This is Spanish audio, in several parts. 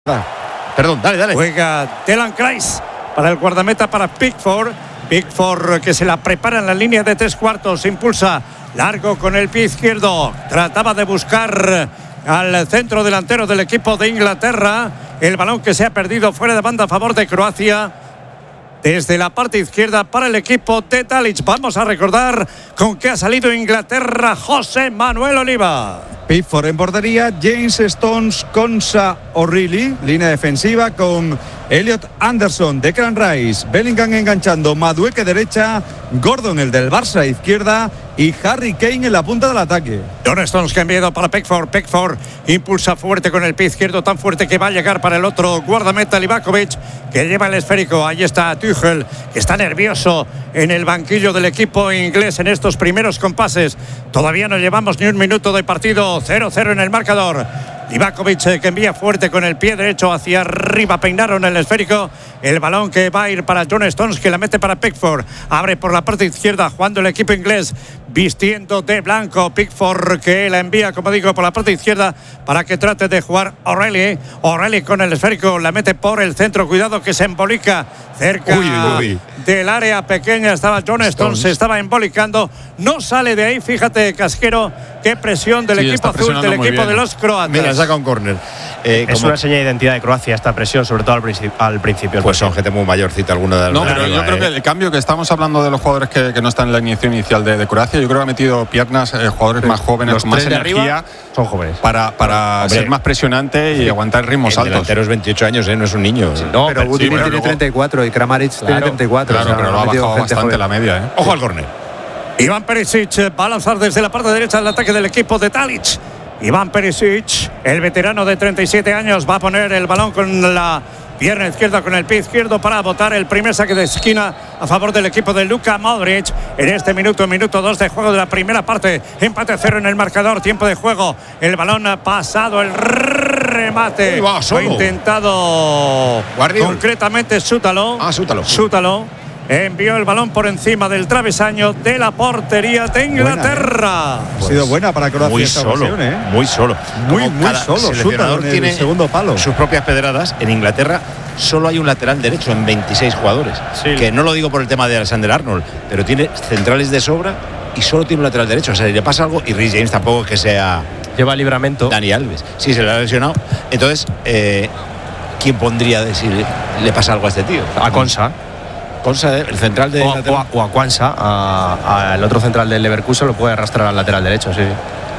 Perdón, dale. Juega Declan Rice para el guardameta, para Pickford. Pickford que se la prepara en la línea de 3/4. Impulsa largo con el pie izquierdo. Trataba de buscar al centro delantero del equipo de Inglaterra. El balón que se ha perdido fuera de banda a favor de Croacia. Desde la parte izquierda para el equipo de Dalic. Vamos a recordar con qué ha salido Inglaterra. José Manuel Oliva. Pickford en portería, James Stones, Konsa, O'Reilly, línea defensiva con Elliot Anderson, Declan Rice, Bellingham enganchando, Madueke derecha, Gordon el del Barça izquierda y Harry Kane en la punta del ataque. John Stones que ha enviado para Pickford. Pickford impulsa fuerte con el pie izquierdo, tan fuerte que va a llegar para el otro guardameta Livakovic, que lleva el esférico. Ahí está Tuchel, que está nervioso en el banquillo del equipo inglés en estos primeros compases. Todavía no llevamos ni un minuto de partido. 0-0 en el marcador. Livakovic que envía fuerte con el pie derecho hacia arriba, peinaron el esférico. El balón que va a ir para John Stones, que la mete para Pickford. Abre por la parte izquierda, jugando el equipo inglés, vistiendo de blanco. Pickford que la envía, como digo, por la parte izquierda para que trate de jugar O'Reilly. O'Reilly con el esférico, la mete por el centro. Cuidado que se embolica cerca del área pequeña. Estaba John Stones, se estaba embolicando. No sale de ahí, fíjate, Casquero, qué presión del equipo azul, del equipo de los croatas. Mira, saca un córner. Es una señal de identidad de Croacia esta presión, sobre todo al principio. Pues son gente muy mayorcita alguna de las. No, pero yo creo que el cambio que estamos hablando de los jugadores que no están en la alineación inicial de Croacia, yo creo que ha metido piernas, jugadores más jóvenes, los con más energía, son jóvenes. Para ser más presionante y aguantar ritmos altos. El delantero es 28 años, no es un niño. Sí, no, pero Budimir tiene luego 34 y Kramaric tiene 34. Claro, pero lo ha bajado bastante la media. Ojo al córner. Iván Perisic va a lanzar desde la parte derecha el ataque del equipo de Dalic. Iván Perisic, el veterano de 37 años, va a poner el balón con la pierna izquierda, con el pie izquierdo, para botar el primer saque de esquina a favor del equipo de Luka Modric. En este minuto 2 de juego de la primera parte. Empate 0 en el marcador, tiempo de juego. El balón ha pasado, el remate. Fue intentado Guardiol. Concretamente Sútalo. Sútalo. Envió el balón por encima del travesaño de la portería de Inglaterra. Ha sido buena para Croacia muy esta solo, ocasión, muy solo. Muy solo. Seleccionador tiene el segundo palo. Sus propias pedradas. En Inglaterra solo hay un lateral derecho en 26 jugadores. Sí. Que no lo digo por el tema de Alexander Arnold, pero tiene centrales de sobra y solo tiene un lateral derecho. O sea, si le pasa algo, y Reece James tampoco es que sea. Lleva libramento. Dani Alves. Sí, se le ha lesionado. Entonces, ¿quién pondría si le pasa algo a este tío? A Konsa. El central de Inglaterra. O a Kwanza, el otro central del Leverkusen, lo puede arrastrar al lateral derecho, sí.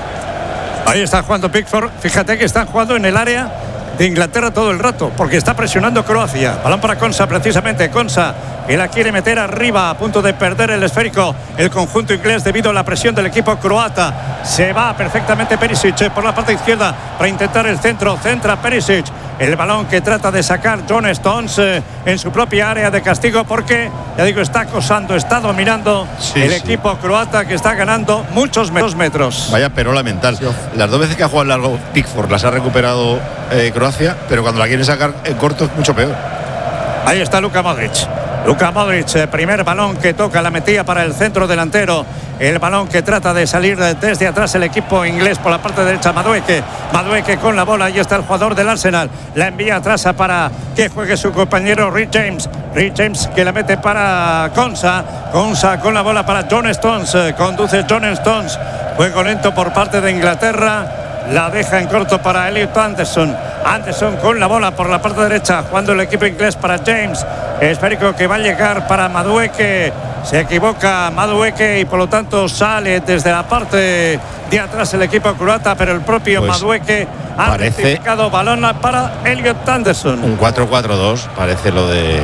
Ahí está jugando Pickford. Fíjate que están jugando en el área de Inglaterra todo el rato, porque está presionando Croacia. Balón para Konsa, precisamente. Konsa, que la quiere meter arriba, a punto de perder el esférico el conjunto inglés debido a la presión del equipo croata. Se va perfectamente Perisic por la parte izquierda para intentar el centro. Centra Perisic. El balón que trata de sacar John Stones en su propia área de castigo, porque, ya digo, está acosando, está dominando equipo croata, que está ganando muchos metros. Vaya perola mental. Las dos veces que ha jugado largo Pickford las ha recuperado Croacia, pero cuando la quiere sacar en corto es mucho peor. Ahí está Luka Modric. Luka Modric, primer balón que toca, la metía para el centro delantero. El balón que trata de salir desde atrás el equipo inglés por la parte derecha. Madueke con la bola. Ahí está el jugador del Arsenal. La envía atrás para que juegue su compañero Reece James. Reece James que la mete para Konsa. Konsa con la bola para John Stones. Conduce John Stones. Juego lento por parte de Inglaterra. La deja en corto para Elliot Anderson. Anderson con la bola por la parte derecha, jugando el equipo inglés para James. Esférico que va a llegar para Madueke. Se equivoca Madueke y por lo tanto sale desde la parte de atrás el equipo croata, pero el propio Madueke ha rectificado. Balón para Elliot Anderson. Un 4-4-2 parece lo de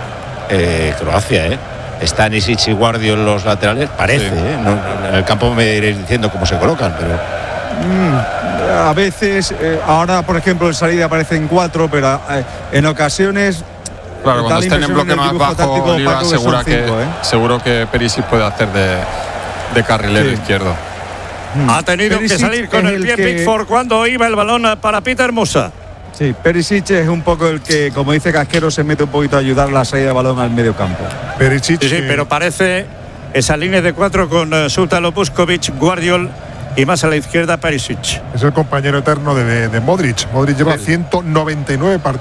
Croacia, Stanisic y Guardiol en los laterales, parece, No, en el campo me iréis diciendo cómo se colocan, pero a veces, ahora por ejemplo en salida aparecen 4, pero en ocasiones. Claro, cuando estén en bloque más bajo, Oliva, seguro que Perisic puede hacer de carrilero izquierdo. Ha tenido Perisic que salir con el pie Pickford cuando iba el balón para Peter Musa. Sí, Perisic es un poco el que, como dice Casquero, se mete un poquito a ayudar la salida de balón al medio campo. Perisic, sí, pero parece esa línea de 4 con Sútalo, Puskovic, Guardiol y más a la izquierda Perisic. Es el compañero eterno de Modric. Modric lleva 199 partidos.